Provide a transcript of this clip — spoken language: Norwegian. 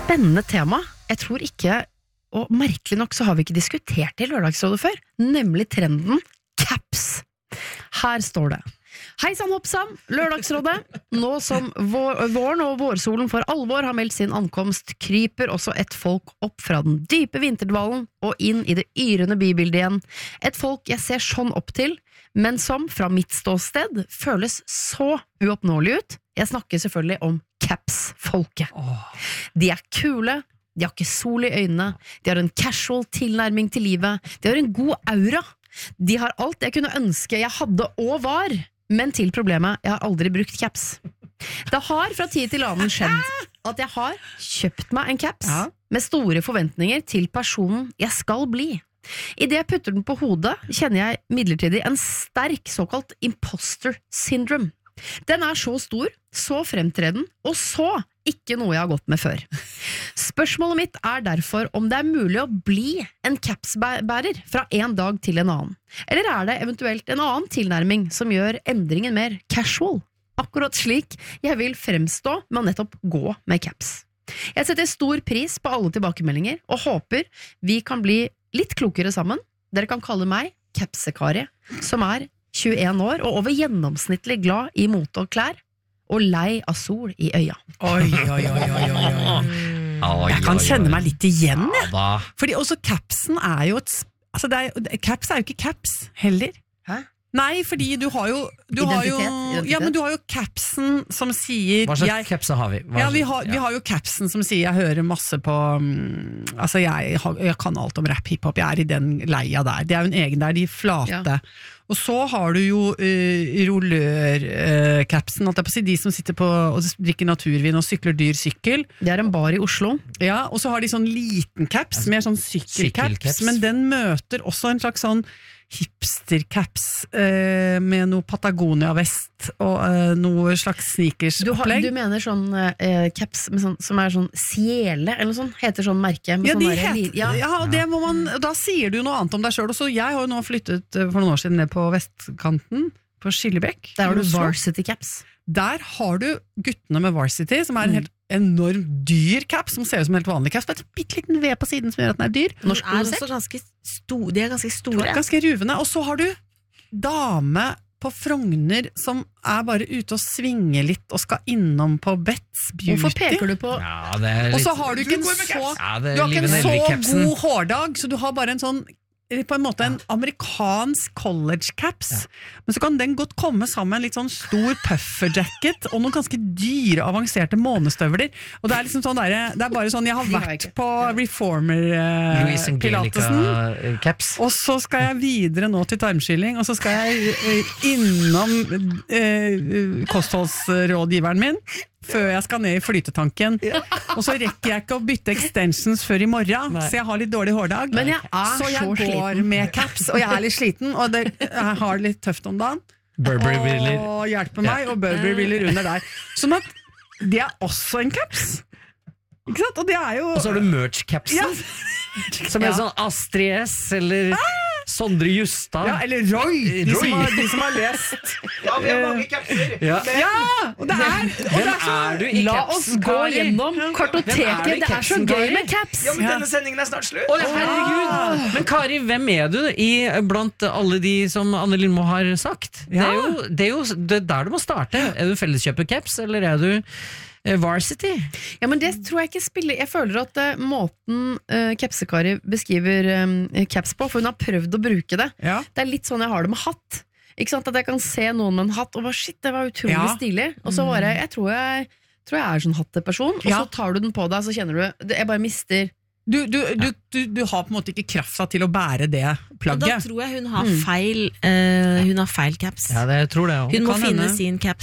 spennende tema. Jeg tror ikke, og merkelig nok så har vi ikke diskutert det I Lørdagsrådet før, nemlig trenden caps. Her står det: Hei sann hoppsann, Lørdagsrådet. Nå som våren og vårsolen for alvor har meldt sin ankomst, kryper også et folk opp fra den dype vinterdvalen og inn I det yrende bybildet igjen. Et folk jeg ser sånn opp til, men som fra mitt ståsted føles så uoppnåelig ut. Jeg snakker selvfølgelig om caps-folket. De kule, de har ikke sol I øynene, de har en casual tilnærming til livet, de har en god aura. De har alt jeg kunne ønske jeg hadde og var, men til problemet, jeg har aldri brukt caps. Det har fra tid til annen skjedd at jeg har kjøpt meg en caps med store forventninger til personen jeg skal bli. I det jeg putter den på hodet, kjenner jeg midlertidig en sterk såkalt imposter syndrome. Den så stor, så fremtreden, og så ikke noe jeg har gått med før. Spørsmålet mitt derfor om det mulig å bli en capsbærer fra en dag til en annen. Eller det eventuelt en annen tilnærming som gjør endringen mer casual? Akkurat slik jeg vil fremstå med å nettopp gå med caps. Jeg setter stor pris på alle tilbakemeldinger, og håper vi kan bli litt klokere sammen. Dere kan kalle meg Capsekari, som 21 år og over gjennomsnittlig glad I mote og klær, og lei av sol I øya. Oi. Jeg kan kjenne meg litt igjen, jeg. Fordi også capsen jo et... Altså caps jo ikke caps heller. Hæ? Nei, fordi du har jo Identitet. Ja, men du har jo capsen som sier Hva slags capser har vi? Vi har jo capsen som sier jeg hører masse på altså jeg kan alt om rap, hiphop, jeg I den leia der. Det jo en egen der, de flate. Og så har du jo rullør-capsen, de som sitter på og drikker naturvin og sykler dyr sykkel. Det en bar I Oslo. Ja, og så har de sånn liten caps, mer sånn sykkelcaps, men den møter også en slags sånn hipstercaps med noe Patagonia-vest og noe slags sneakers-opplegg. Du mener sånn caps med sånn, som sånn Ciele, eller noe sånt, heter sånn merke. Ja, det må man, da sier du noe annet om deg selv. Og så jeg har jo nå flyttet for noen år siden ned på vestkanten, på Skillebekk. Der har du varsity caps. Der har du guttene med varsity, som en helt enorm dyr caps, som ser ut som helt vanlig caps, med et bitteliten V på siden som gjør at den dyr. Norsk også ganske de ganske store. Ganske ruvende. Og så har du dame på Frogner som bare ute og svinger litt og skal innom på Bets Beauty. Hvorfor peker du på? Og så har du ikke en så god hårdag, så du har bare en sånn på en måte en amerikansk college caps, men så kan den godt komme sammen med en litt sånn stor pufferjacket og noen ganske dyre, avanserte månestøvler, og det liksom sånn der, det bare sånn, jeg har vært på Reformer Pilatesen, caps. Og så skal jeg videre nå til tarmskylling, og så skal jeg innom kostholdsrådgiveren min, før jeg skal ned I flytetanken, og så rekker jeg ikke å bytte extensions før I morgen, så jeg har litt dårlig hårdag. Men jeg så jeg går sliten med caps, og jeg litt sliten, og jeg har det litt tøft om dagen. Burberry-briller. Og hjelper meg, og Burberry-briller under der. Sånn at det også en caps. Ikke sant? Og det jo... Og så har du merch-capsen, som sånn Astrid S, eller... Sondre Justad. Ja, eller Roy, de som har lest. Ja, vi har mange capser. Ja, og det Hvem du I La capsen, oss gå Kari? gjennom kartoteket. Det så gøy med caps. Ja, men denne sendingen snart slutt. Herregud. Men Kari, hvem du blant alle de som Anne Lindmo har sagt? Det jo der du må starte. Du felleskjøper-caps, eller du varsity? Ja, men det tror jeg ikke spiller. Jeg føler at måten Capsekari beskriver caps på, for hun har prøvd å bruke det. Det litt sånn jeg har det med hatt. Ikke sant? At jeg kan se noen med en hatt, og bare shit, det var utrolig stilig. Og så bare, jeg tror jeg sånn hatteperson, og så tar du den på deg, så kjenner du, jeg bare mister... Du har på en måte ikke krafta til å bære det plagget. Da tror jeg hun har feil caps. Ja, det tror jeg også. Hun må finne sin caps.